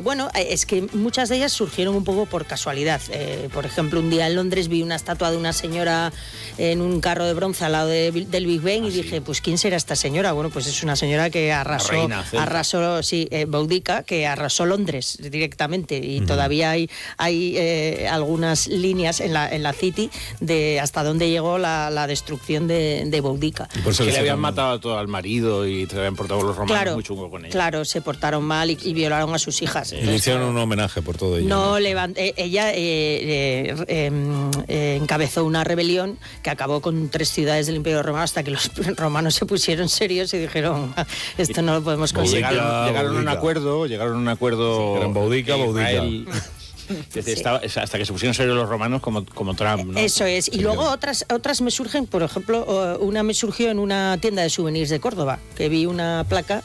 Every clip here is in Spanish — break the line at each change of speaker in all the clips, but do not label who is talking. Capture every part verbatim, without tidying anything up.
bueno, es que muchas de ellas surgieron un poco por casualidad. Eh, por ejemplo, un día en Londres vi una estatua de una señora en un carro de bronce al lado de, del Big Ben ah, y dije, sí. pues ¿quién será esta señora? Bueno, pues es una señora que arrasó, reina, arrasó, sí, eh, Boudica, que arrasó Londres directamente y uh-huh. todavía hay, hay eh, algunas líneas en la, en la City de hasta dónde llegó la, la destrucción de, de Boudica.
Y por eso que le habían matado todo al marido y se habían portado los romanos
claro,
muy chungo con ella.
Claro, se portaron mal y, y violaron a sus hijas.
Y le hicieron un homenaje por todo ello.
No, ¿no? Levant- eh, ella eh, eh, eh, eh, encabezó una rebelión que acabó con tres ciudades del Imperio Romano hasta que los romanos se pusieron serios y dijeron, esto no lo podemos conseguir.
Llegaron, llegaron a un acuerdo, llegaron a un acuerdo...
Sí, eran Boudica, Boudica.
Sí. Estaba, hasta que se pusieron serios los romanos como, como Trump, ¿no?
Eso es. Y luego otras otras me surgen, por ejemplo, una me surgió en una tienda de souvenirs de Córdoba, que vi una placa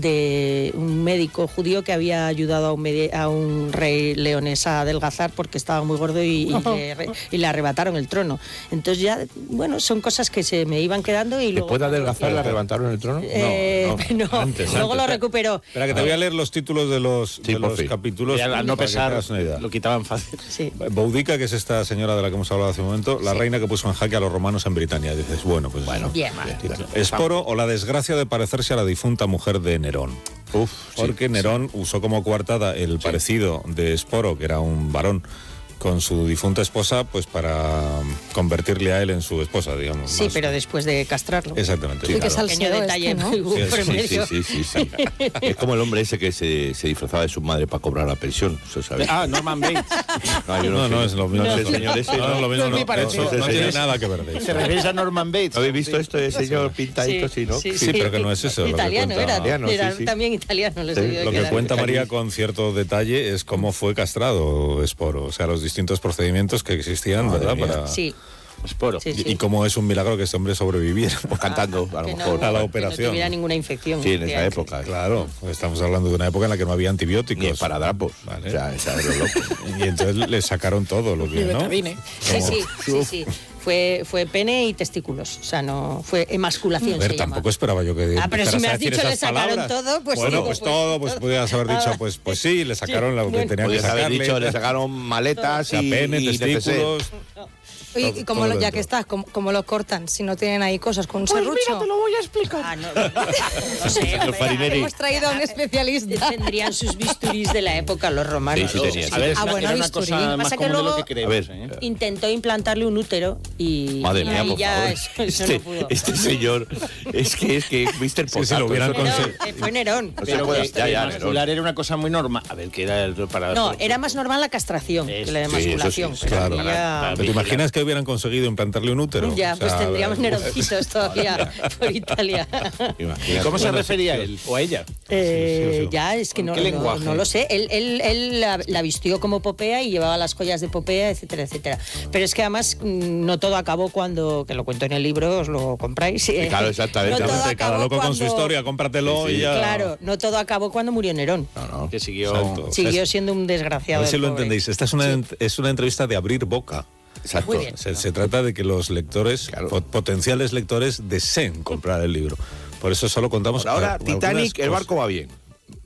de un médico judío que había ayudado a un, medi- a un rey leonés a adelgazar porque estaba muy gordo y, y, le, y le arrebataron el trono. Entonces ya, bueno, son cosas que se me iban quedando y luego...
¿Después de adelgazar le arrebataron el trono?
Eh, no, no. Antes, luego antes. Lo recuperó.
Espera, que te voy a leer los títulos de los,
sí,
de los capítulos.
Ya, al no pesar, lo quitaban fácil.
Sí.
Boudica, que es esta señora de la que hemos hablado hace un momento, la sí. reina que puso en jaque a los romanos en Britania. Dices, bueno, pues...
Bueno, bien.
bien. Esporo o la desgracia de parecerse a la difunta mujer de Nerón. Uf, porque sí, Nerón sí. usó como coartada el sí. parecido de Esporo, que era un varón, con su difunta esposa, pues para convertirle a él en su esposa, digamos.
Sí,
más.
pero después de castrarlo.
Exactamente.
Sí,
sí,
que
claro.
salseado detalle,
este, ¿no?
Sí,
sí, sí, sí, sí. Es como el hombre ese que se, se disfrazaba de su madre para cobrar la pensión, ¿eso sabes?
Ah, Norman Bates.
No, yo no, no, no es lo mismo.
No, el señor ese
no, no, lo mismo,
no,
no,
parecido,
no, no tiene
señor.
nada que ver de eso.
Se refiere a Norman Bates.
¿Habéis visto esto? El señor pintadito, sí, ¿no?
Sí,
sí, sí, pero que no es eso.
Italiano
lo que cuenta,
era, era sí, sí. también italiano. Les
sí, lo que quedar. Cuenta María con cierto detalle es cómo fue castrado Esporo, o sea, los distintos procedimientos que existían, ¿verdad? Para...
Sí.
Esporo.
Sí, sí.
Y, y cómo es un milagro que este hombre sobreviviera.
Pues cantando, a lo mejor.
No,
a la operación.
Que no tuviera ninguna infección.
Sí, en esa época.
Claro, estamos hablando de una época en la que no había antibióticos.
Ni esparadrapos.
Vale.
O sea, esa es lo loco.
Y entonces le sacaron todo lo que, ¿no?
Sí, sí, sí, sí. Fue, fue pene y testículos, o sea, no fue emasculación.
A ver,
se
tampoco
llama.
esperaba yo que.
Ah, pero si me has dicho le sacaron palabras. todo, pues
bueno,
digo,
pues,
pues
todo, pues podías haber dicho, pues, pues sí, le sacaron sí, lo que bueno, tenían que sacarle.
Haber dicho, le sacaron maletas y,
pene,
y
testículos.
Oye, y como lo, ya que estás, como, como lo cortan, si no tienen ahí cosas con un
pues
serrucho.
Mira, te lo voy a explicar. Ah, no, no, no, no sé,
los farineri.
Hemos traído a un especialista.
Tendrían sus bisturís de la época los romanos.
Sí, sí tenían.
A ver, es
ah,
una,
bueno,
era una
bisturí.
cosa más
Pasa que
común
luego
de lo que creemos.
A
ver,
¿eh?
intentó implantarle un útero y,
Madre
y
mía,
ahí
por
ya
favor.
eso, eso
este,
no pudo.
este señor es que es que mister Potato.
Si lo hubieran
Nerón,
conseguido.
eh, fue Nerón.
O sea,
Pero
pues,
que
ya, ya,
emascular era una cosa muy normal. A ver, que era el para...
No, era más normal la castración que la
sí,
emasculación.
eso sí,
pero
claro.
ya...
¿Pero te imaginas que hubieran conseguido implantarle un útero?
Ya,
o sea,
pues tendríamos Neroncitos todavía por Italia.
¿Y cómo se refería él o a ella?
Eh,
Sí, sí, sí.
ya, es que no,
¿Qué
no,
lenguaje?
no lo sé. Él, él, él la, la vistió como Popea y llevaba las joyas de Popea, etcétera, etcétera. Pero es que además mm, no todo acabó cuando, que lo cuento en el libro, os lo compráis. Eh,
claro, exactamente.
No todo
Cada
acabó
loco
cuando,
con su historia, cómpratelo
Sí, sí.
y ya.
Claro, no todo acabó cuando murió Nerón.
No, no.
Que siguió...
Exacto.
Siguió siendo un
A
desgraciado.
ver si
el
lo
pobre.
entendéis. Esta es una,
Sí.
es una entrevista de abrir boca.
Exacto.
Muy bien.
Se, se trata de que los lectores,
Claro.
po- potenciales lectores, deseen comprar el libro. Por eso solo contamos...
Por ahora,
a- algunas
Titanic, el
cosas.
barco va bien.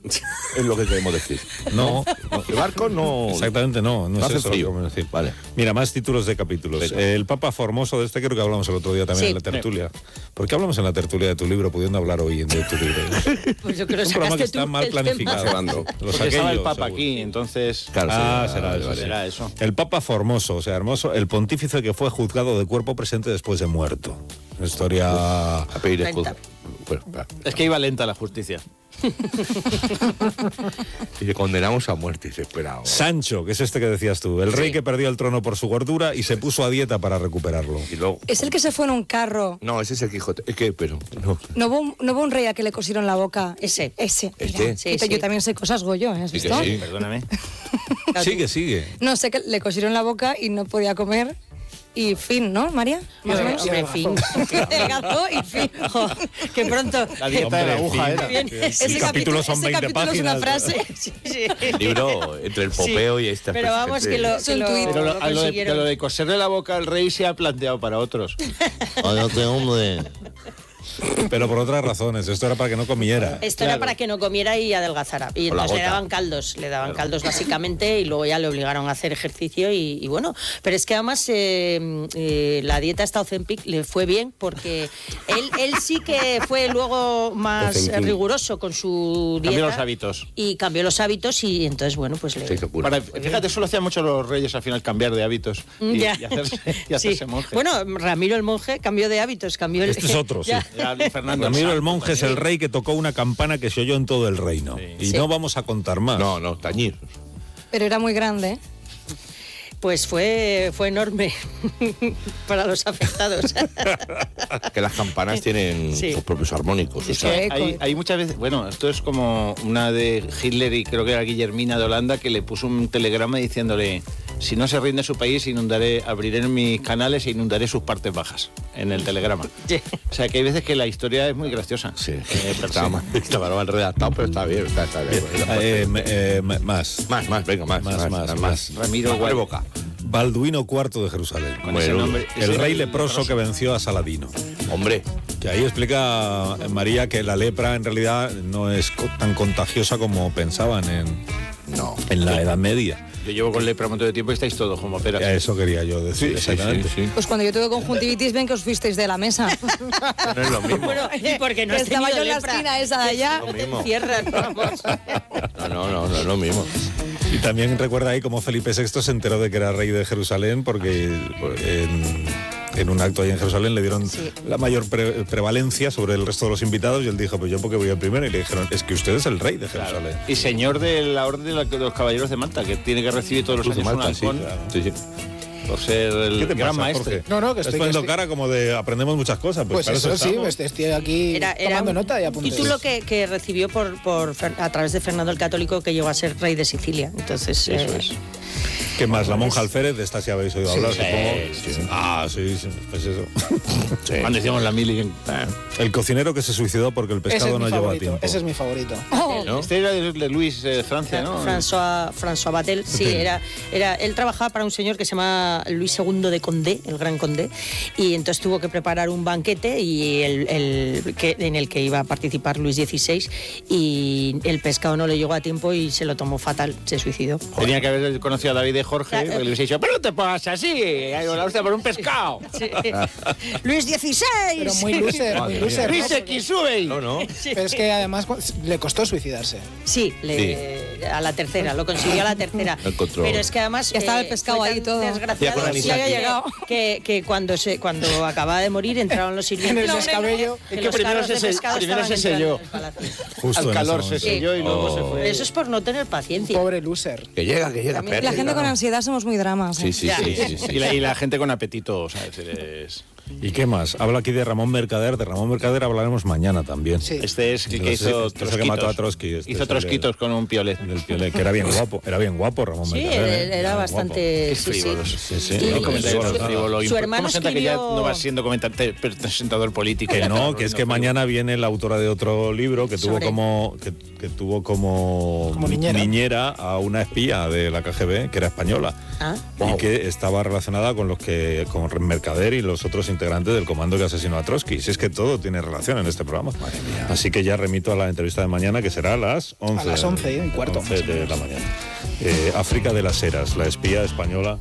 Es lo que queremos decir.
No,
El barco no...
exactamente no. No,
No
es
hace
eso lo que
frío.
queremos decir.
Vale.
Mira, más títulos de capítulos.
Venga.
El Papa Formoso, de este creo que hablamos el otro día también
Sí.
en la tertulia. ¿Por qué hablamos en la tertulia de tu libro, pudiendo hablar hoy de tu libro?
Pues yo creo que
Es un programa que
sacaste
está
tú
mal
el tema.
planificado.
Llevando.
Los
Porque estaba el
aquellos,
Papa
seguro.
aquí, entonces...
Claro,
Ah,
sí,
será
vale,
eso,
vale.
Será eso.
El Papa Formoso, o sea, hermoso, el pontífice que fue juzgado de cuerpo presente después de muerto. Una historia...
A pedir
Lenta.
excusa. Bueno, claro.
Es que iba lenta la justicia.
Y le condenamos a muerte desesperado.
Sancho, que es este que decías tú, el rey que perdió el trono por su gordura y se puso a dieta para recuperarlo.
Y luego...
Es el que se fue en un carro.
No, ese es el Quijote. Es que, pero... No.
¿No hubo, un, ¿No hubo un rey a que le cosieron la boca?
Ese.
Ese.
Este.
Mira,
Sí,
yo
sí.
también sé cosas Goyo, ¿eh? ¿Has
Sí que
visto?
sí.
Perdóname.
Sigue, sigue.
No, sé que le cosieron la boca y no podía comer. Y fin, ¿no, María? Más o menos.
Hombre, fin.
Delgazó y fin.
Jo, que pronto.
La dieta de la aguja
fin.
era.
Bien.
Ese
El capítulo
capítulo,
son
ese
veinte
capítulo es una
páginas.
frase.
Sí, sí.
Libro entre el popeo y esta...
Pero vamos, que lo,
Es
que
un
lo,
tuit.
Pero lo,
lo
a lo, de,
consiguieron.
de lo de coserle la boca al rey se ha planteado para otros.
Cállate, hombre.
Pero por otras razones, esto era para que no comiera.
Esto claro. era para que no comiera y adelgazara. Y entonces le daban caldos, le daban claro. caldos básicamente y luego ya le obligaron a hacer ejercicio y, y bueno. Pero es que además eh, eh, la dieta esta Ozempic le fue bien porque él, él sí que fue luego más Ozempic. riguroso con su dieta.
Cambió los hábitos.
Y cambió los hábitos y entonces, bueno, pues le...
Sí, para, fíjate, eso lo hacían mucho los reyes al final, cambiar de hábitos y,
ya.
y hacerse, y hacerse
sí.
monje.
Bueno, Ramiro el monje cambió de hábitos, cambió el...
Este es otro, sí.
Ya, Fernando
Ramiro el monje es el rey que tocó una campana que se oyó en todo el reino. Sí. Y sí. no vamos a contar más.
No, no, tañir.
Pero era muy grande, ¿eh?
Pues fue, fue enorme para los afectados.
Que las campanas tienen sí. sus propios armónicos.
O sea, hay, hay muchas veces, bueno, esto es como una de Hitler y creo que era Guillermina de Holanda que le puso un telegrama diciéndole: si no se rinde su país, inundaré, abriré mis canales e inundaré sus partes bajas, en el telegrama. Sí. O sea, que hay veces que la historia es muy graciosa.
Sí, eh, estaba, mal, estaba mal redactado, pero está bien. Está, está bien.
Eh, eh, más.
Más, más, venga, más.
Más, más, más. más.
más.
Ramiro
Boca.
Balduino cuarto de Jerusalén.
Con ese nombre,
el
ese
rey leproso que venció a Saladino.
Hombre.
Que ahí explica María que la lepra en realidad no es tan contagiosa como pensaban en,
no.
en la Edad Media.
Yo llevo con lepra un montón de tiempo y estáis todos como peras.
Eso quería yo decir,
sí,
exactamente.
Sí, sí, sí.
Pues cuando yo tuve conjuntivitis, ven que os fuisteis de la mesa.
No es lo mismo.
Bueno, y porque no
estaba yo en la
lepra.
esquina esa de allá.
No te encierran, vamos.
No, no, no, no es lo mismo.
Y también recuerda ahí cómo Felipe sexto se enteró de que era rey de Jerusalén porque en, en un acto ahí en Jerusalén le dieron sí. la mayor pre prevalencia sobre el resto de los invitados y él dijo, pues yo porque voy al primero, y le dijeron, es que usted es el rey de Jerusalén. Claro.
Y señor de la orden de los caballeros de Malta, que tiene que recibir todos los años
Malta,
un halcón.
Sí, claro. sí, sí.
Por ser el gran
pasa,
maestre.
Jorge?
No, no, que
estoy...
estoy...
Estás poniendo
estoy...
cara como de aprendemos muchas cosas. Pues,
pues
para
eso,
eso
sí, pues estoy aquí era, era tomando un... nota y apuntes.
Título que, que recibió por, por, a través de Fernando el Católico, que llegó a ser rey de Sicilia. Entonces,
eso
eh,
es.
¿Qué más? La monja Alférez, de esta sí habéis oído hablar,
sí,
supongo.
Sí, sí.
Ah, sí, sí, pues eso.
Sí. Cuando hicimos la mili.
El cocinero que se suicidó porque el pescado no llevaba tiempo.
Ese es mi favorito.
Oh.
¿No? Este era de Luis eh, Francia, ¿no?
François, François Batel, sí, era, era, él trabajaba para un señor que se llama Luis segundo de Condé, el gran Condé, y entonces tuvo que preparar un banquete y el, el, que, en el que iba a participar Luis dieciséis, y el pescado no le llegó a tiempo y se lo tomó fatal, se suicidó.
Tenía que haber conocido a David de Jorge, claro. Porque le hubiese dicho, pero no te pongas así, la hostia por un pescado.
Sí. Luis dieciséis.
Pero muy loser, muy loser.
Luis X, sube.
No, no.
Sí. Pero es que además le costó suicidarse.
Sí, le, sí. a la tercera, lo consiguió a la tercera. Pero es que además
ya estaba el pescado
eh,
ahí todo.
Desgraciado, sí había llegado. Que, que cuando se cuando acababa de morir entraron los sirvientes.
En el descabello.
Es que primero se, se, primero se selló.
Justo
al calor se selló y luego
oh.
se fue.
Eso es por no tener paciencia.
Pobre loser.
Que llega, que llega.
La gente con ansiedad somos muy dramas. ¿eh?
Sí, sí, sí, sí, sí, sí.
Y, la, y la gente con apetito, ¿sabes? Es...
¿Y qué más? Habla aquí de Ramón Mercader. De Ramón Mercader hablaremos mañana también.
Sí.
Este es el que
Entonces,
hizo
este es el que mató a Trotsky. Este
hizo trosquitos con un piolet.
El piolet, que era bien guapo. Era bien guapo, Ramón
sí,
Mercader.
Sí, era, era bastante...
Sí, sí.
Sí, sí.
Y,
No,
frívolo,
su,
frívolo.
su hermano
¿Cómo
escribió...
que ya no va siendo presentador político?
Que no, que es que mañana viene la autora de otro libro que tuvo
Sobre...
como que, que tuvo como,
como niñera.
niñera a una espía de la K G B que era española.
¿Ah?
Y que estaba relacionada con los que con Mercader y los otros integrantes del comando que asesinó a Trotsky. Si es que todo tiene relación en este programa. Así que ya remito a la entrevista de mañana, que será a las once.
A las once y cuarto.
once de la mañana. Eh, África de las Heras, la espía española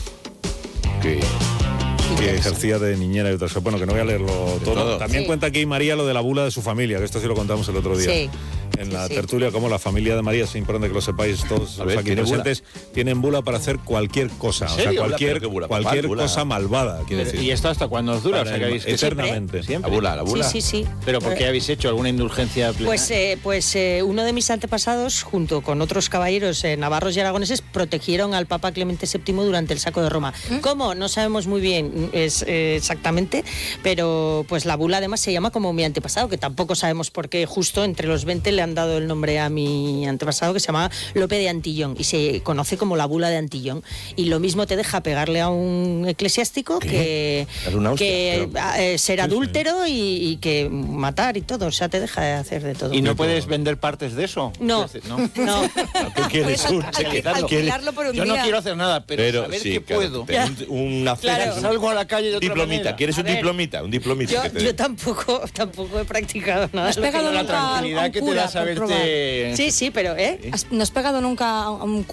que, que ejercía de niñera y otras cosas. Bueno, que no voy a leerlo todo.
todo.
También
Sí.
cuenta aquí María lo de la bula de su familia, que esto sí lo contamos el otro día.
Sí.
En la
Sí, sí.
tertulia, como la familia de María, es importante que lo sepáis todos
A
los
ver,
aquí
¿tiene
presentes, tienen bula para hacer cualquier cosa. O sea,
serio?
cualquier,
Bula, pero qué bula,
cualquier
papá, bula.
cosa malvada, quiero decir.
¿Y esto hasta cuándo os dura? O sea, que habéis, que
eternamente.
siempre.
La bula, la bula.
Sí, sí, sí.
¿Pero por qué habéis hecho alguna indulgencia plena?
Pues, eh, pues eh, uno de mis antepasados, junto con otros caballeros eh, navarros y aragoneses, protegieron al Papa Clemente séptimo durante el saco de Roma.
¿Mm?
¿Cómo? No sabemos muy bien es, eh, exactamente, pero pues la bula además se llama como mi antepasado, que tampoco sabemos por qué justo entre los veinte le han dado el nombre a mi antepasado, que se llamaba Lope de Antillón y se conoce como la bula de Antillón. Y lo mismo te deja pegarle a un eclesiástico que, que pero... eh, ser adúltero y, y que matar y todo. O sea, te deja hacer de todo.
¿Y no puedes vender partes de eso?
No, no. no.
¿Qué quieres? Un,
alquilarlo por un
Yo
día.
no quiero hacer nada, pero, pero saber
sí,
que
claro,
puedo.
Un, una
claro.
Salgo a la calle de otra
diplomita.
manera.
¿Quieres
A
un
ver,
diplomita? Un diplomita.
Yo,
que te
yo tampoco, tampoco he practicado nada.
¿Has pegado
la
nunca a un
tranquilidad que te
cura
da
por
saberte...
Sí, sí, pero ¿eh?
¿Has- ¿No has pegado nunca a un